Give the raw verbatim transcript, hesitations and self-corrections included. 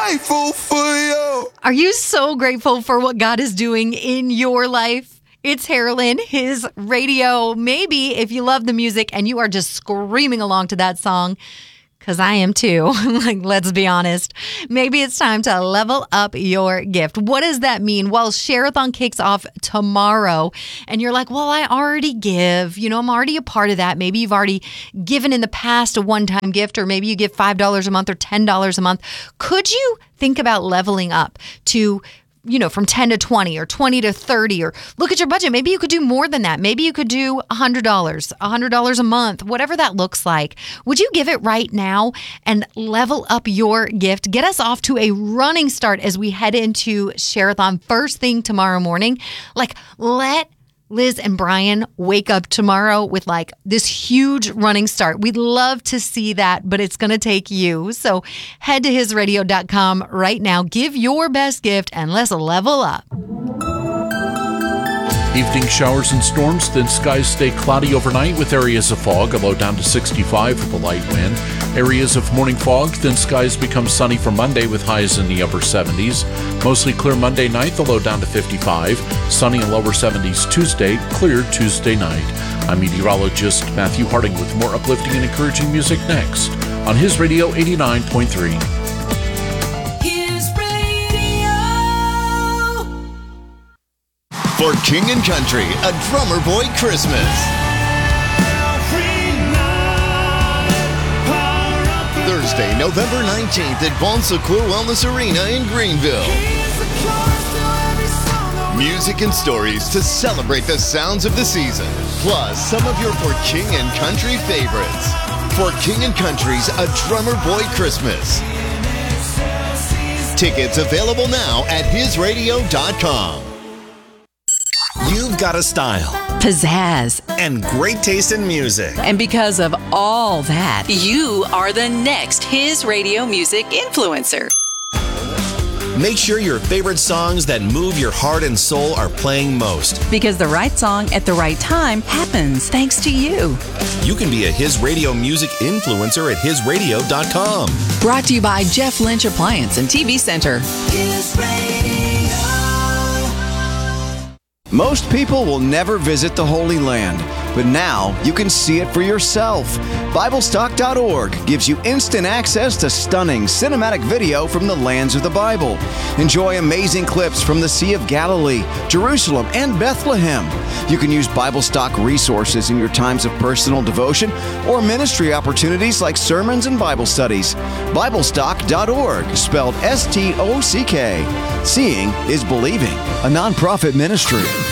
grateful for you. Are you so grateful for what God is doing in your life? It's Harlan, his radio. Maybe if you love the music and you are just screaming along to that song, because I am too. Like, let's be honest. Maybe it's time to level up your gift. What does that mean? Well, Share-a-thon kicks off tomorrow, and you're like, well, I already give. You know, I'm already a part of that. Maybe you've already given in the past a one-time gift, or maybe you give five dollars a month or ten dollars a month. Could you think about leveling up to, you know, from ten to twenty or twenty to thirty, or look at your budget. Maybe you could do more than that. Maybe you could do one hundred dollars, one hundred dollars a month, whatever that looks like. Would you give it right now and level up your gift? Get us off to a running start as we head into Share-a-thon first thing tomorrow morning. Like, let Liz and Brian wake up tomorrow with like this huge running start. We'd love to see that, but it's going to take you. So head to his radio dot com right now. Give your best gift and let's level up. Evening showers and storms, then skies stay cloudy overnight with areas of fog, a low down to sixty-five with a light wind. Areas of morning fog, then skies become sunny for Monday with highs in the upper seventies. Mostly clear Monday night, the low down to fifty-five. Sunny and lower seventies Tuesday, clear Tuesday night. I'm meteorologist Matthew Harding with more uplifting and encouraging music next on His Radio eighty-nine point three. For King and Country, a Drummer Boy Christmas. Thursday, November nineteenth at Bon Secours Wellness Arena in Greenville. Music and stories to celebrate the sounds of the season, plus some of your For King and Country favorites. For King and Country's A Drummer Boy Christmas. Tickets available now at his radio dot com. You've got a style, pizzazz, and great taste in music. And because of all that, you are the next His Radio Music influencer. Make sure your favorite songs that move your heart and soul are playing most. Because the right song at the right time happens thanks to you. You can be a His Radio Music influencer at his radio dot com. Brought to you by Jeff Lynch Appliance and T V Center. His Radio. Most people will never visit the Holy Land, but now you can see it for yourself. Bible Stock dot org gives you instant access to stunning cinematic video from the lands of the Bible. Enjoy amazing clips from the Sea of Galilee, Jerusalem, and Bethlehem. You can use Bible Stock resources in your times of personal devotion or ministry opportunities like sermons and Bible studies. Bible Stock dot org, spelled S T O C K. Seeing is believing, a nonprofit ministry.